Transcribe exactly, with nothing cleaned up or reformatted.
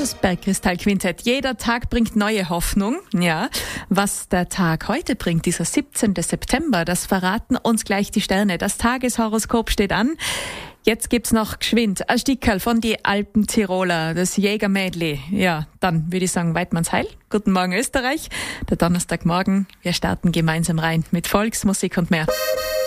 Das Bergkristall-Quintett. Jeder Tag bringt neue Hoffnung. Ja, was der Tag heute bringt, dieser siebzehnten September, das verraten uns gleich die Sterne. Das Tageshoroskop steht an. Jetzt gibt's noch geschwind ein Stickerl von die Alpen-Tiroler, das Jägermädli. Ja, dann würde ich sagen, Weidmanns Heil. Guten Morgen Österreich. Der Donnerstagmorgen. Wir starten gemeinsam rein mit Volksmusik und mehr.